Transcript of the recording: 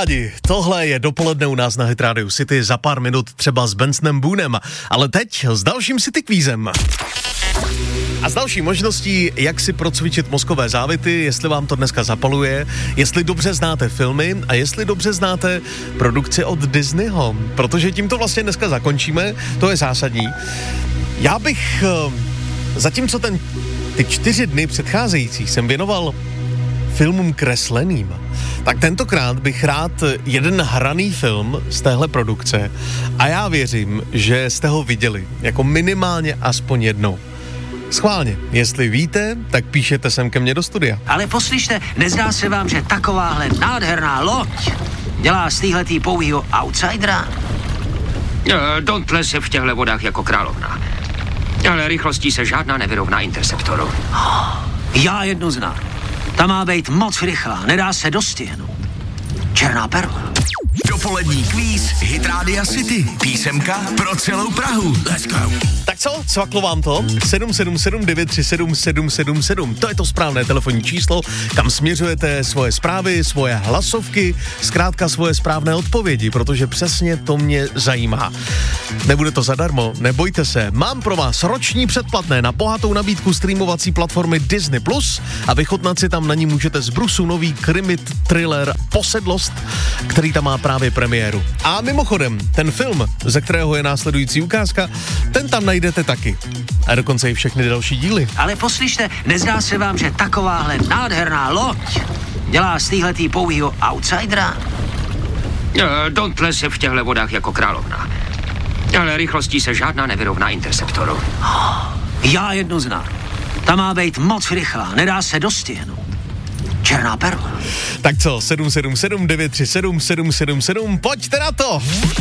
Kamarádi, tohle je dopoledne u nás na Hit Radio City, za pár minut třeba s Bensonem Boonem, ale teď s dalším City kvízem. A s další možností, jak si procvičit mozkové závity, jestli vám to dneska zapaluje, jestli dobře znáte filmy a jestli dobře znáte produkci od Disneyho, protože tím to vlastně dneska zakončíme, to je zásadní. Já bych, zatímco ty 4 dny předcházející jsem věnoval filmům kresleným, tak tentokrát bych rád jeden hraný film z téhle produkce a já věřím, že jste ho viděli, jako minimálně aspoň jednou. Schválně, jestli víte, tak píšete sem ke mně do studia. Ale poslyšte, nezdá se vám, že takováhle nádherná loď dělá z téhletý pouhýho outsidera? Don't se v těchto vodách jako královna. Ale rychlostí se žádná nevyrovná Interceptoru. Já jednu znám. Ta má být moc rychlá, nedá se dostihnout. Černá perla. Dopolední kvíz Hit Radio City. Písemka pro celou Prahu. Let's go. Tak co, cvaklo vám to? 777 937 777. To je to správné telefonní číslo, kam směřujete svoje zprávy, svoje hlasovky, zkrátka svoje správné odpovědi, protože přesně to mě zajímá. Nebude to zadarmo, nebojte se. Mám pro vás roční předplatné na bohatou nabídku streamovací platformy Disney Plus a vychutnat si tam na ní můžete z brusu nový krimi thriller Posedlost, který tam má právě premiéru. A mimochodem, ten film, ze kterého je následující ukázka, ten tam najdete taky. A dokonce i všechny další díly. Ale poslyšte, nezdá se vám, že takováhle nádherná loď dělá z téhletý pouhýho outsidera? Don't se v těchto vodách jako královna. Ale rychlostí se žádná nevyrovná Interceptoru. Já jednu znám. Ta má být moc rychlá, nedá se dostihnout. Černá perla. Tak co, 777 937 777, pojďte na to!